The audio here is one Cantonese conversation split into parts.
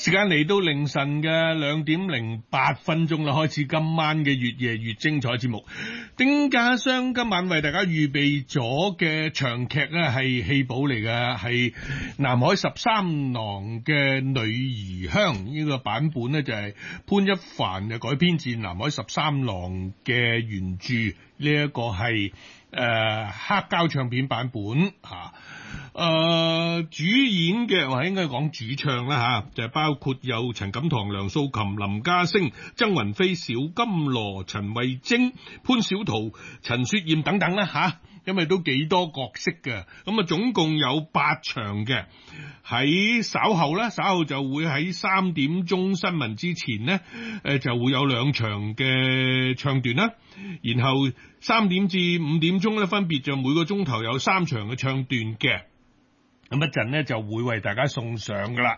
時間嚟到凌晨嘅2:08啦，開始今晚嘅越夜越精彩節目。丁家雙今晚為大家預備咗嘅長劇咧係戲寶嚟嘅，係南海13郎嘅女兒香，呢個版本咧就係潘一帆就改編自南海13郎嘅原著，呢一個係黑膠唱片版本吓。主演嘅我應該講主唱啦吓，就包括有陳錦棠、梁素琴、林家聲、曾雲飛、小金羅、陳慧貞、潘小桃、陳雪艷等等啦吓，因為都幾多角色嘅，咁啊總共有8場嘅。喺稍後就會喺3點鐘新聞之前呢，就會有2場嘅唱段啦，然後3點至5點鐘咧，分別就每個鐘頭有3場嘅唱段嘅。咁一陣呢就會為大家送上噶啦，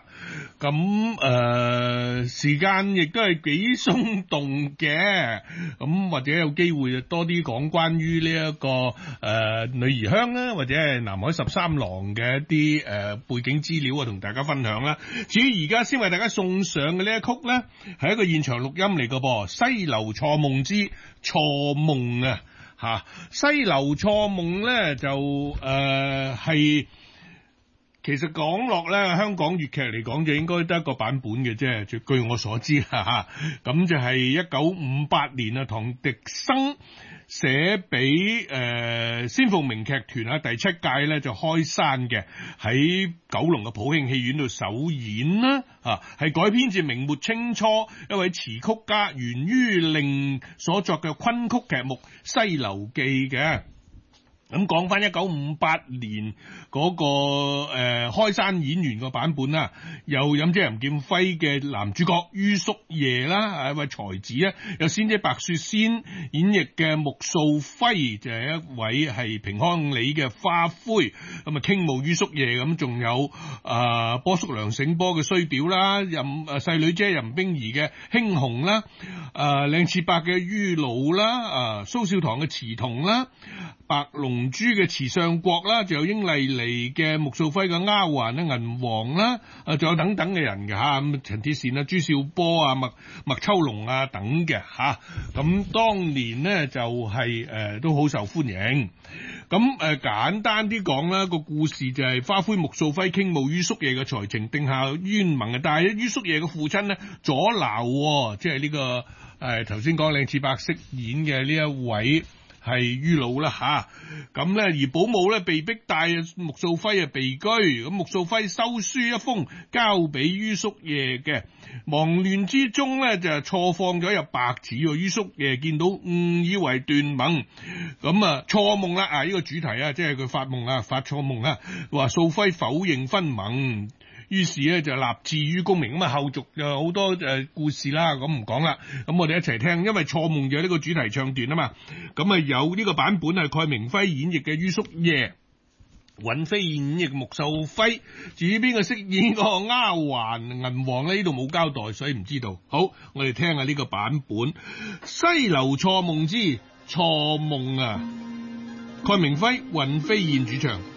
咁時間亦都係幾鬆動嘅，咁或者有機會多啲講關於呢一個女兒香啦，或者係南海13郎嘅一啲背景資料啊，同大家分享啦。至於而家先為大家送上嘅呢一曲呢，係一個現場錄音嚟嘅噃，《西樓錯夢之錯夢》啊吓，《西樓錯夢》呢就係。其實講落咧，香港粵劇嚟講就應該得一個版本嘅啫，據我所知啦嚇。咁就係1958年啊，唐滌生寫俾先鳳鳴劇團啊，第7屆咧就開山嘅，喺九龍嘅普慶戲院度首演啦。係改編自明末清初一位詞曲家袁于令所作嘅昆曲劇目《西樓記》嘅。咁講翻1958年嗰個開山演員個版本啦，有任劍輝嘅男主角于叔夜啦，一位才子啊，有仙姐白雪仙演繹嘅穆素輝就係一位係平康里嘅花魁，咁啊傾慕于叔夜，咁仲有波叔梁醒波嘅衰表啦，細女姐任冰兒嘅興紅啦，靚次伯嘅于老啦，蘇少棠嘅慈童啦，白龍珠嘅慈上國啦，仲有英麗妮嘅穆素輝嘅丫鬟啦、銀王啦，仲有等等嘅人嘅吓，咁陳鐵善啊、朱少波啊、麥秋龍啊等嘅吓，咁當年呢就係都好受歡迎。咁簡單啲講啦，個故事就係花魁穆素輝傾慕于叔夜嘅才情，定下冤盟嘅，但係于叔夜嘅父親呢阻撓，即係呢個頭先講靚次伯飾演嘅呢一位。係于老啦吓，咁咧而保姆咧被逼帶穆素輝避居，咁穆素輝收書一封交俾于叔夜嘅，忙亂之中咧就錯放咗入白紙，于叔夜見到誤以為斷盟，咁錯夢啦呢個主題啊，即係佢發夢發錯夢啊，話素輝否認分盟。於是咧就立志於功名，咁後續就好多故事啦，咁唔講啦，咁我哋一齊聽，因為錯夢就係呢個主題唱段啊嘛，咁有呢個版本係蓋明輝演繹嘅于叔夜，尹飛演繹穆素輝，至於邊個飾演個丫鬟銀王呢度冇交代，所以唔知道。好，我哋聽下呢個版本《西樓錯夢之錯夢》啊，蓋明輝、尹飛燕主唱。